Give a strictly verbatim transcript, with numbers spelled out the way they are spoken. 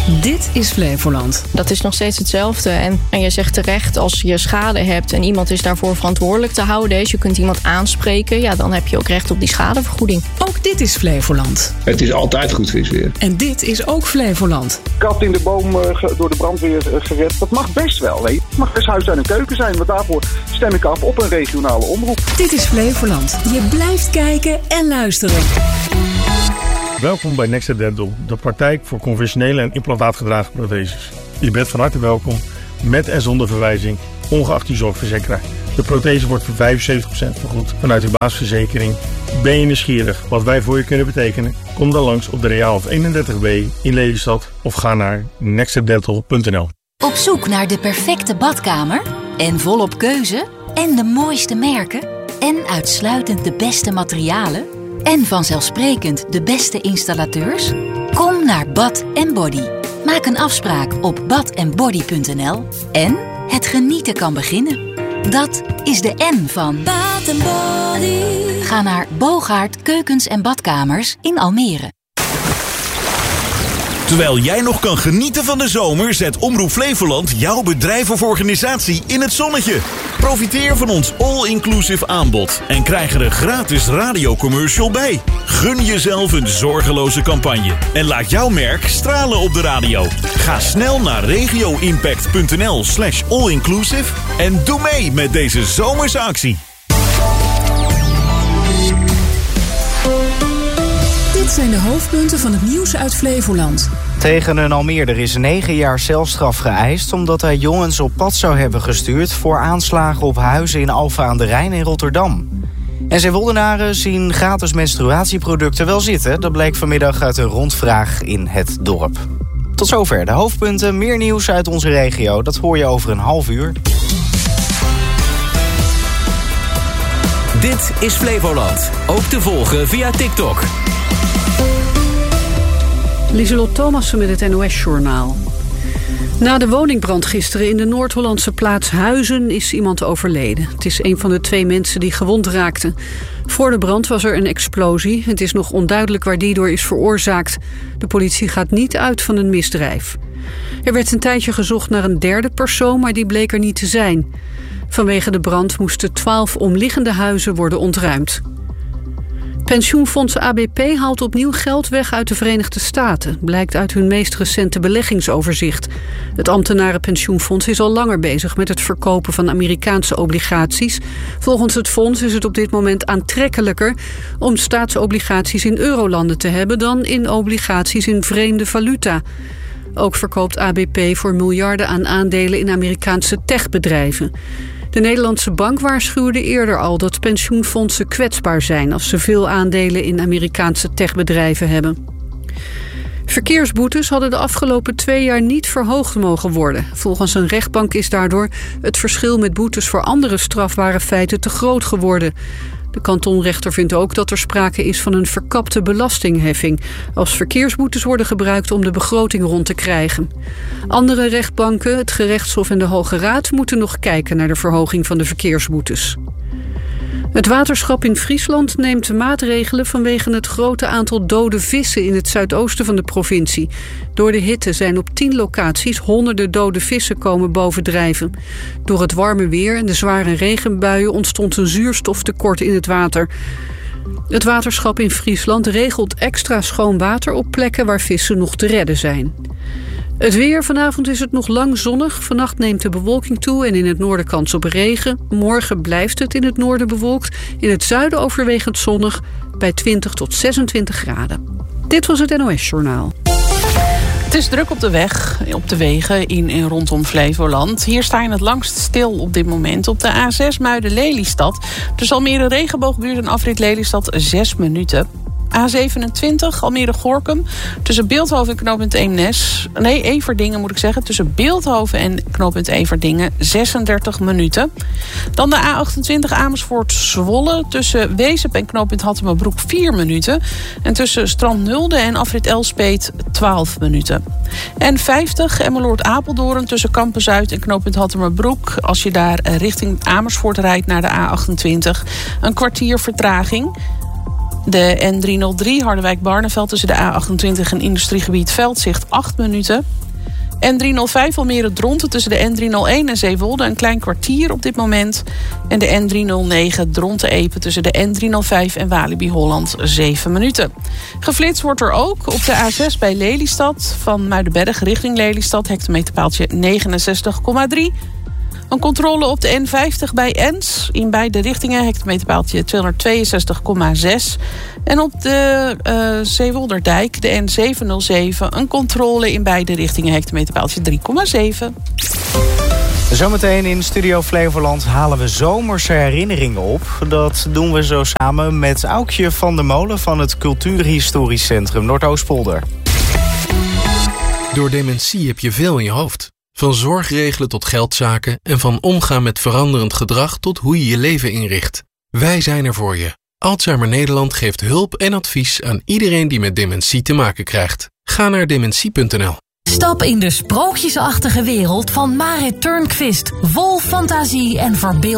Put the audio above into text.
Dit is Flevoland. Dat is nog steeds hetzelfde. En, en je zegt terecht, als je schade hebt en iemand is daarvoor verantwoordelijk te houden, dus je kunt iemand aanspreken, ja, dan heb je ook recht op die schadevergoeding. Ook dit is Flevoland. Het is altijd goed visweer. En dit is ook Flevoland. Kat in de boom uh, door de brandweer uh, gered. Dat mag best wel, weet je. Het mag best huis en een keuken zijn, maar daarvoor stem ik af op een regionale omroep. Dit is Flevoland. Je blijft kijken en luisteren. Welkom bij Next Dental, de praktijk voor conventionele en implantaatgedragen protheses. Je bent van harte welkom, met en zonder verwijzing, ongeacht uw zorgverzekeraar. De prothese wordt voor vijfenzeventig procent vergoed vanuit uw basisverzekering. Ben je nieuwsgierig wat wij voor je kunnen betekenen? Kom dan langs op de Reaalhof eenendertig B in Lelystad of ga naar next step dental punt n l. Op zoek naar de perfecte badkamer? En volop keuze? En de mooiste merken? En uitsluitend de beste materialen? En vanzelfsprekend de beste installateurs? Kom naar Bath and Body. Maak een afspraak op bath and body punt n l en het genieten kan beginnen. Dat is de N van Bath and Body. Ga naar Bogaert Keukens en Badkamers in Almere. Terwijl jij nog kan genieten van de zomer, zet Omroep Flevoland jouw bedrijf of organisatie in het zonnetje. Profiteer van ons all-inclusive aanbod en krijg er een gratis radiocommercial bij. Gun jezelf een zorgeloze campagne en laat jouw merk stralen op de radio. Ga snel naar regio impact punt n l slash all inclusive en doe mee met deze zomerse actie. Dit zijn de hoofdpunten van het nieuws uit Flevoland. Tegen een Almeerder is negen jaar celstraf geëist omdat hij jongens op pad zou hebben gestuurd voor aanslagen op huizen in Alphen aan de Rijn in Rotterdam. En Zeewoldenaren zien gratis menstruatieproducten wel zitten. Dat bleek vanmiddag uit een rondvraag in het dorp. Tot zover de hoofdpunten. Meer nieuws uit onze regio. Dat hoor je over een half uur. Dit is Flevoland. Ook te volgen via TikTok. Lieselot Thomassen met het N O S-journaal. Na de woningbrand gisteren in de Noord-Hollandse plaats Huizen is iemand overleden. Het is een van de twee mensen die gewond raakten. Voor de brand was er een explosie. Het is nog onduidelijk waar die door is veroorzaakt. De politie gaat niet uit van een misdrijf. Er werd een tijdje gezocht naar een derde persoon, maar die bleek er niet te zijn. Vanwege de brand moesten twaalf omliggende huizen worden ontruimd. Pensioenfonds A B P haalt opnieuw geld weg uit de Verenigde Staten, blijkt uit hun meest recente beleggingsoverzicht. Het ambtenarenpensioenfonds is al langer bezig met het verkopen van Amerikaanse obligaties. Volgens het fonds is het op dit moment aantrekkelijker om staatsobligaties in eurolanden te hebben dan in obligaties in vreemde valuta. Ook verkoopt A B P voor miljarden aan aandelen in Amerikaanse techbedrijven. De Nederlandse bank waarschuwde eerder al dat pensioenfondsen kwetsbaar zijn als ze veel aandelen in Amerikaanse techbedrijven hebben. Verkeersboetes hadden de afgelopen twee jaar niet verhoogd mogen worden. Volgens een rechtbank is daardoor het verschil met boetes voor andere strafbare feiten te groot geworden. De kantonrechter vindt ook dat er sprake is van een verkapte belastingheffing als verkeersboetes worden gebruikt om de begroting rond te krijgen. Andere rechtbanken, het gerechtshof en de Hoge Raad moeten nog kijken naar de verhoging van de verkeersboetes. Het waterschap in Friesland neemt maatregelen vanwege het grote aantal dode vissen in het zuidoosten van de provincie. Door de hitte zijn op tien locaties honderden dode vissen komen bovendrijven. Door het warme weer en de zware regenbuien ontstond een zuurstoftekort in het water. Het waterschap in Friesland regelt extra schoon water op plekken waar vissen nog te redden zijn. Het weer, vanavond is het nog lang zonnig. Vannacht neemt de bewolking toe en in het noorden kans op regen. Morgen blijft het in het noorden bewolkt. In het zuiden overwegend zonnig bij twintig tot zesentwintig graden. Dit was het N O S-journaal. Het is druk op de weg, op de wegen in en rondom Flevoland. Hier sta je het langst stil op dit moment. Op de A zes Muiden-Lelystad. Tussen Almere Regenboogbuurt en afrit Lelystad zes minuten. A zevenentwintig Almere-Gorkum. Tussen Beeldhoven en knooppunt Eemnes. Nee, Everdingen moet ik zeggen. Tussen Beeldhoven en knooppunt Everdingen zesendertig minuten. Dan de A achtentwintig Amersfoort-Zwolle. Tussen Wezep en knooppunt Hattemerbroek vier minuten. En tussen Strand Nulde en afrit Elspeet twaalf minuten. En vijftig Emmeloord-Apeldoorn tussen Kampen-Zuid en knooppunt Hattemerbroek. Als je daar richting Amersfoort rijdt naar de A achtentwintig. Een kwartier vertraging. De N driehonderddrie Harderwijk-Barneveld tussen de A achtentwintig en industriegebied Veldzicht acht minuten. N driehonderdvijf Almere-Dronten tussen de N driehonderdéén en Zeewolde een klein kwartier op dit moment. En de N driehonderdnegen Dronten-Epe tussen de N driehonderdvijf en Walibi-Holland zeven minuten. Geflitst wordt er ook op de A zes bij Lelystad van Muidenberg richting Lelystad, hectometerpaaltje negenenzestig komma drie. Een controle op de N vijftig bij Ens in beide richtingen, hectometerpaaltje tweehonderdtweeënzestig komma zes. En op de uh, Zeewolderdijk, de N zevenhonderdzeven, een controle in beide richtingen, hectometerpaaltje drie komma zeven. Zometeen in Studio Flevoland halen we zomerse herinneringen op. Dat doen we zo samen met Aukje van der Molen van het Cultuurhistorisch Centrum Noordoostpolder. Door dementie heb je veel in je hoofd. Van zorgregelen tot geldzaken en van omgaan met veranderend gedrag tot hoe je je leven inricht. Wij zijn er voor je. Alzheimer Nederland geeft hulp en advies aan iedereen die met dementie te maken krijgt. Ga naar dementie punt n l. Stap in de sprookjesachtige wereld van Marit Turnquist. Vol fantasie en verbeelding.